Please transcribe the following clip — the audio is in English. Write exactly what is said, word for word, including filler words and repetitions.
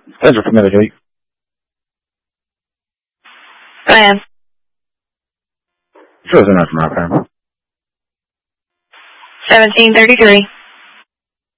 Pleasure for Miller Joey. I am. Sure, it's enough from our family. seventeen thirty-three.